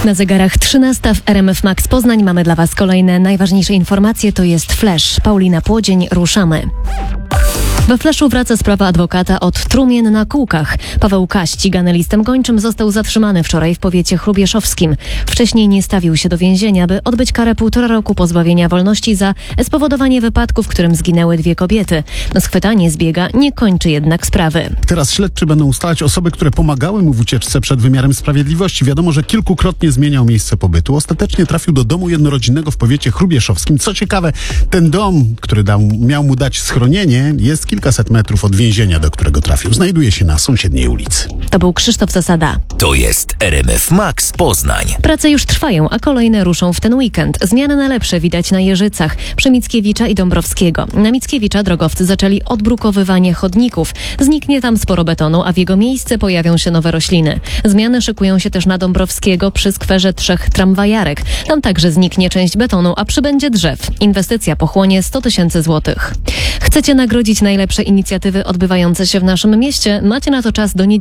Na zegarach 13 w RMF Max Poznań mamy dla Was kolejne najważniejsze informacje. To jest Flash. Paulina Płodzień, ruszamy. We Fleszu wraca sprawa adwokata od trumien na kółkach. Paweł K., ścigany listem gończym, został zatrzymany wczoraj w powiecie chrubieszowskim. Wcześniej nie stawił się do więzienia, by odbyć karę 1,5 roku pozbawienia wolności za spowodowanie wypadku, w którym zginęły 2 kobiety. Schwytanie zbiega nie kończy jednak sprawy. Teraz śledczy będą ustalać osoby, które pomagały mu w ucieczce przed wymiarem sprawiedliwości. Wiadomo, że kilkukrotnie zmieniał miejsce pobytu. Ostatecznie trafił do domu jednorodzinnego w powiecie chrubieszowskim. Co ciekawe, ten dom, który miał mu dać schronienie, jest kilkaset metrów od więzienia, do którego trafił. Znajduje się na sąsiedniej ulicy. To był Krzysztof Zasada. To jest RMF Max Poznań. Prace już trwają, a kolejne ruszą w ten weekend. Zmiany na lepsze widać na Jeżycach, przy Mickiewicza i Dąbrowskiego. Na Mickiewicza drogowcy zaczęli odbrukowywanie chodników. Zniknie tam sporo betonu, a w jego miejsce pojawią się nowe rośliny. Zmiany szykują się też na Dąbrowskiego przy skwerze 3 tramwajarek. Tam także zniknie część betonu, a przybędzie drzew. Inwestycja pochłonie 100 000 złotych. Chcecie nagrodzić najlepsze inicjatywy odbywające się w naszym mieście? Macie na to czas do niedzieli.